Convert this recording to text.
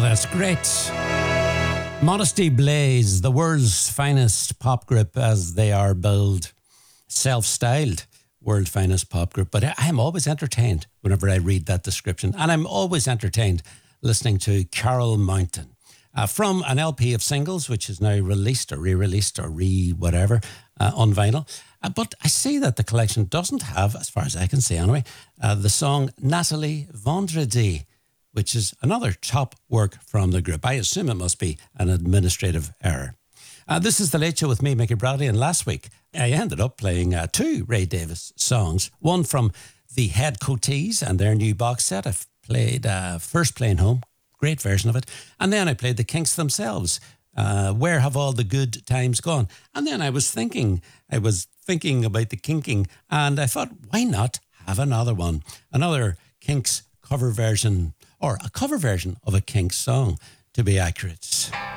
that's great. Modesty Blaze, the world's finest pop group as they are billed, self-styled world finest pop group. But I'm always entertained whenever I read that description. And I'm always entertained listening to Carol Mountain from an LP of singles, which is now released or re-released or whatever on vinyl. But I see that the collection doesn't have, as far as I can see anyway, the song Nathalie Vendredi, which is another top work from the group. I assume it must be an administrative error. This is The Late Show with me, Mickey Bradley, and last week I ended up playing two Ray Davies songs, one from the Head Coatees and their new box set. I played First Plane Home, great version of it, and then I played the Kinks themselves, Where Have All the Good Times Gone? And then I was thinking about the kinking, and I thought, why not have another one, another Kinks cover version, or a cover version of a Kinks song, to be accurate.